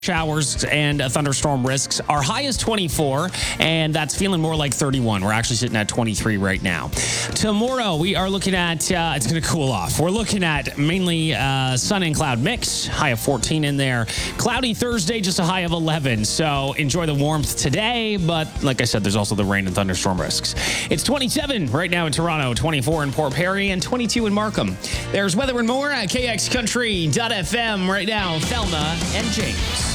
Showers and thunderstorm risks. Our high is 24, and that's feeling more like 31. We're actually sitting at 23 right now. Tomorrow, we are looking at, it's going to cool off. We're looking at mainly sun and cloud mix, high of 14 in there. Cloudy Thursday, just a high of 11. So enjoy the warmth today, but like I said, there's also the rain and thunderstorm risks. It's 27 right now in Toronto, 24 in Port Perry, and 22 in Markham. There's weather and more at KXCountry.fm right now, Thelma and James.